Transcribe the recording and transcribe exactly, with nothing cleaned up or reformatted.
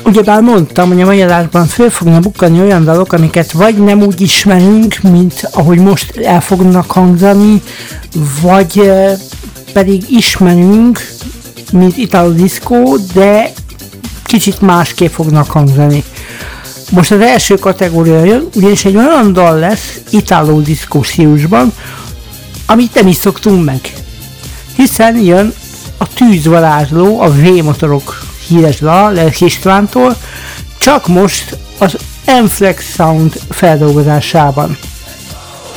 Ugyebár mondtam, hogy a mai adásban föl fognak bukkani olyan dalok, amiket vagy nem úgy ismerünk, mint ahogy most el fognak hangzani, vagy pedig ismerünk, mint Italo Disco, de kicsit másképp fognak hangzani. Most az első kategória jön, ugyanis egy olyan dal lesz Italo Disco stílusban, amit nem is szoktunk meg. Hiszen jön a Tűzvarázsló, a V-motorok híres dal, Lelki Istvántól, csak most az M-Flex Sound feldolgozásában.